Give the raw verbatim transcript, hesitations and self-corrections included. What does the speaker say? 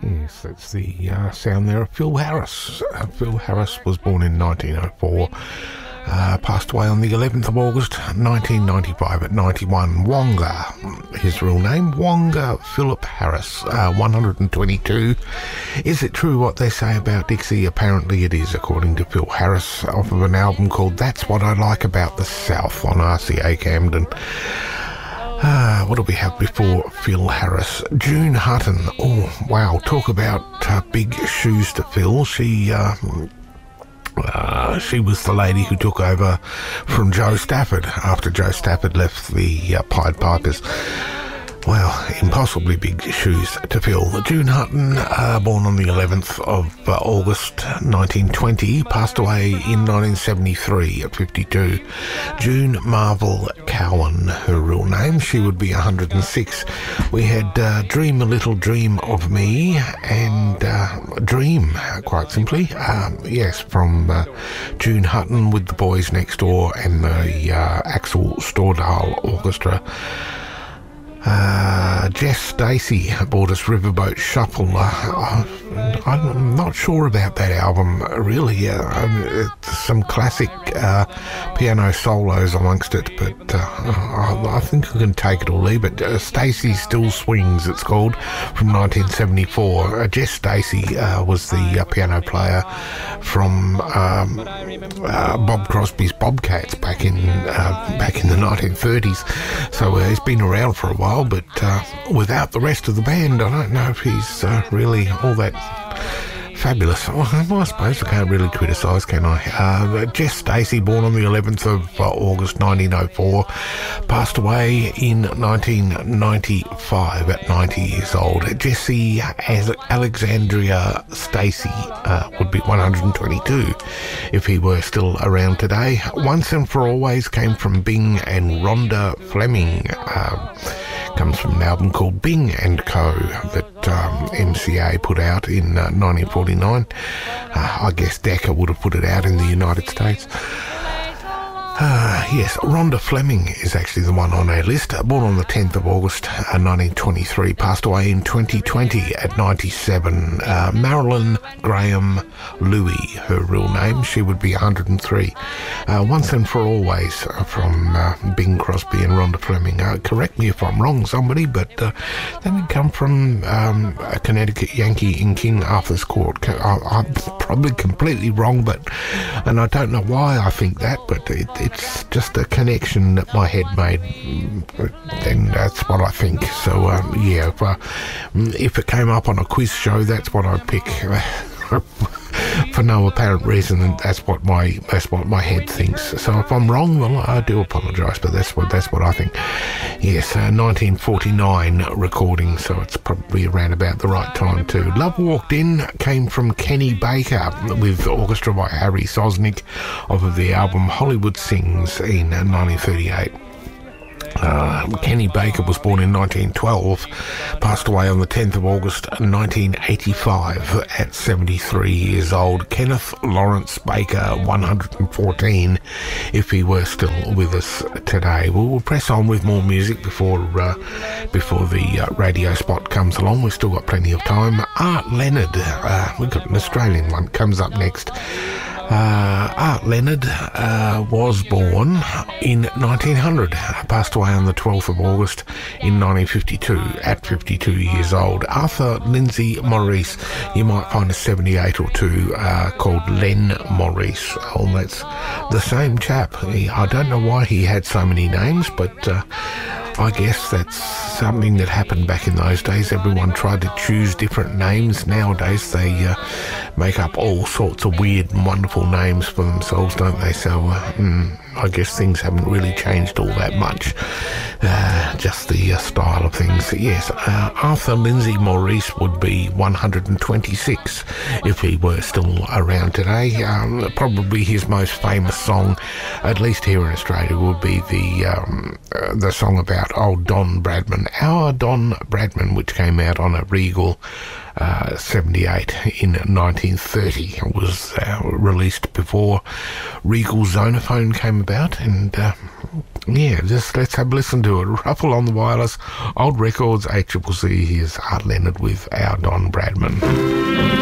Yes, that's the uh, sound there of Phil Harris. Uh, Phil Harris was born in nineteen oh four, uh, passed away on the eleventh of August nineteen ninety-five at ninety-one. Wonga, his real name, Wonga Philip Harris, uh, one hundred twenty-two. Is it true what they say about Dixie? Apparently it is, according to Phil Harris, off of an album called That's What I Like About the South on R C A Camden. Ah, what do we have before Phil Harris? June Hutton. Oh, wow. Talk about uh, big shoes to fill. She, uh, uh, she was the lady who took over from Joe Stafford after Joe Stafford left the uh, Pied Pipers. Well, impossibly big shoes to fill. June Hutton, uh, born on the eleventh of uh, August nineteen twenty, passed away in nineteen seventy-three at fifty-two. June Marvel Cowan, her real name. She would be one hundred six. We had uh, Dream a Little Dream of Me and uh, Dream, quite simply. Um, yes, from uh, June Hutton with the Boys Next Door and the uh, Axel Stordahl Orchestra. Uh, Jess Stacey bought us Riverboat Shuffle. Uh, I'm not sure about that album, really. Uh, some classic uh, piano solos amongst it, but uh, I, I think I can take it or leave it. Uh, Stacey Still Swings, it's called, from nineteen seventy-four. Uh, Jess Stacey uh, was the uh, piano player from um, uh, Bob Crosby's Bobcats back in uh, back in the nineteen thirties. So uh, he's been around for a while, but uh, without the rest of the band, I don't know if he's uh, really all that fabulous. Well, I suppose I can't really criticise, can I? Uh, Jess Stacey, born on the eleventh of uh, August nineteen oh four, passed away in nineteen ninety-five at ninety years old. Jessie Alexandria Stacey uh, would be one hundred twenty-two if he were still around today. Once and for Always came from Bing and Rhonda Fleming. Uh, comes from an album called Bing and Co. that um, M C A put out in uh, nineteen forty-nine. Uh, I guess Decca would have put it out in the United States. Uh, yes, Rhonda Fleming is actually the one on our list. Born on the tenth of August uh, nineteen twenty-three, passed away in twenty twenty at ninety-seven. Uh, Marilyn Graham Louis, her real name. She would be one hundred three. Uh, Once and for Always uh, from uh, Bing Crosby and Rhonda Fleming. Uh, correct me if I'm wrong, somebody, but uh, that would come from um, a Connecticut Yankee in King Arthur's Court. I, I'm probably completely wrong, but and I don't know why I think that, but it, it it's just a connection that my head made, and that's what I think. So um, yeah, if, uh, if it came up on a quiz show, that's what I'd pick. For no apparent reason, and that's what my that's what my head thinks. So if I'm wrong, well, I do apologise, but that's what that's what I think. Yes, uh, nineteen forty-nine recording, so it's probably around about the right time too. Love Walked In came from Kenny Baker with orchestra by Harry Sosnick of the album Hollywood Sings in uh, nineteen thirty-eight. Uh, Kenny Baker was born in nineteen twelve, passed away on the tenth of August nineteen eighty-five at seventy-three years old. Kenneth Lawrence Baker, one hundred fourteen, if he were still with us today. We'll, we'll press on with more music before uh, before the uh, radio spot comes along. We've still got plenty of time. Art Leonard, uh, we've got an Australian one, comes up next. Uh, Art Leonard uh, was born in nineteen hundred, passed away on the twelfth of August in nineteen fifty-two at fifty-two years old. Arthur Lindsay Maurice, you might find a seventy-eight or two uh, called Len Maurice. Oh, that's the same chap. He, I don't know why he had so many names, but uh, I guess that's something that happened back in those days. Everyone tried to choose different names. Nowadays they uh, make up all sorts of weird and wonderful names for themselves, don't they? So uh, mm, I guess things haven't really changed all that much. Uh, just the uh, style of things. Yes, uh, Arthur Lindsay Maurice would be one hundred twenty-six if he were still around today. Um, probably his most famous song, at least here in Australia, would be the um, uh, the song about old Don Bradman, our Don Bradman, which came out on a Regal uh, seventy-eight in nineteen thirty. It was uh, released before Regal Zonophone came about, and uh, yeah, just let's have a listen to it. Ruffle on the Wireless, Old Records, A C C C. Here's Art Leonard with Our Don Bradman.